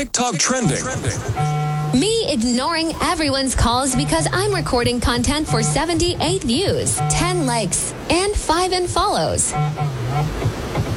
TikTok trending. Me ignoring everyone's calls because I'm recording content for 78 views, 10 likes, and 5 unfollows.